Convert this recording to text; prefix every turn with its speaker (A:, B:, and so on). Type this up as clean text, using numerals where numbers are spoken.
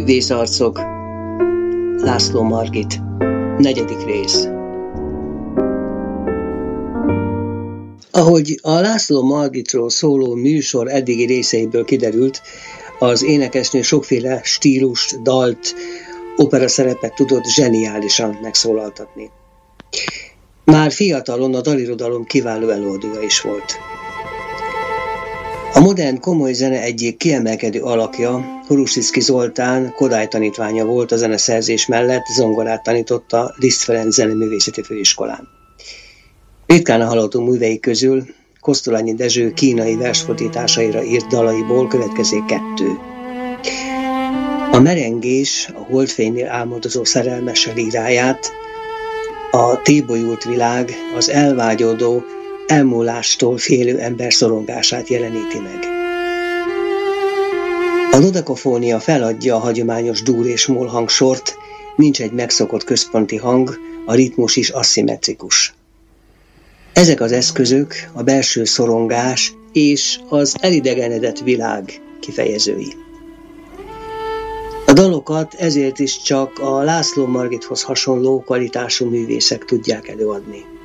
A: Művészarcok, László Margit, 4. rész. Ahogy a László Margitról szóló műsor eddigi részeiből kiderült, az énekesnő sokféle stílust, dalt, opera szerepet tudott zseniálisan megszólaltatni. Már fiatalon a dalirodalom kiváló előadója is volt. A modern komoly zene egyik kiemelkedő alakja, Horuszki Zoltán Kodály tanítványa volt, a zeneszerzés mellett zongorát tanította Liszt Ferenc Zeneművészeti Főiskolán. Ritkán hallható művei közül Kosztolányi Dezső kínai versfordításaira írt dalaiból következik 2. A merengés a holdfénynél álmodozó szerelmes líráját, a tébolyult világ az elvágyódó, elmúlástól félő ember szorongását jeleníti meg. A dodekafónia feladja a hagyományos dúr és mól hangsort, nincs egy megszokott központi hang, a ritmus is aszimmetrikus. Ezek az eszközök a belső szorongás és az elidegenedett világ kifejezői. A dalokat ezért is csak a László Margithoz hasonló kvalitású művészek tudják előadni.